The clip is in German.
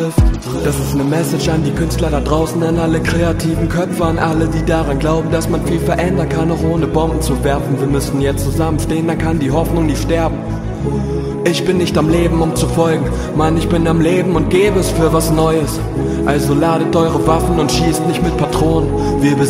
Das ist eine Message an die Künstler da draußen, an alle kreativen Köpfe, an alle, die daran glauben, dass man viel verändern kann, auch ohne Bomben zu werfen. Wir müssen jetzt zusammenstehen, dann kann die Hoffnung nicht sterben. Ich bin nicht am Leben, um zu folgen, Mann, ich bin am Leben und gebe es für was Neues. Also ladet eure Waffen und schießt nicht mit Patronen. Wir